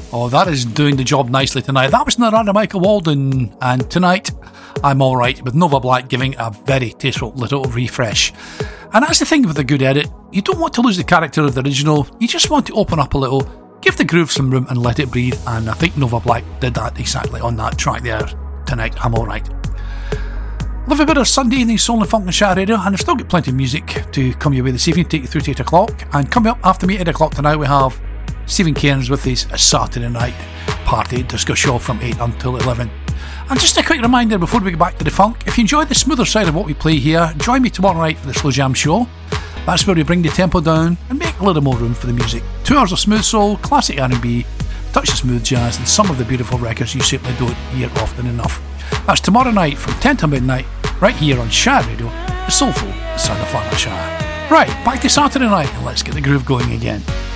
Oh, that is doing the job nicely tonight. That was Narada Michael Walden, and tonight I'm Alright, with Nova Black giving a very tasteful little refresh. And that's the thing with a good edit, you don't want to lose the character of the original, you just want to open up a little, give the groove some room and let it breathe, and I think Nova Black did that exactly on that track there. Tonight I'm Alright. Love a bit of Sunday evening soul and funk and chat radio, and I've still got plenty of music to come your way this evening, take you through to 8 o'clock. And coming up after me at 8 o'clock tonight, we have Stephen Cairns with his Saturday night party disco show from 8 until 11. And just a quick reminder before we go back to the funk, if you enjoy the smoother side of what we play here, join me tomorrow night for the Slow Jam show. That's where we bring the tempo down and make a little more room for the music. 2 hours of smooth soul, classic R&B, touch of smooth jazz, and some of the beautiful records you simply don't hear often enough. That's tomorrow night from 10 to midnight, right here on Shah Radio, the soulful sound of Lanarkshire. Right, back to Saturday night, and let's get the groove going again.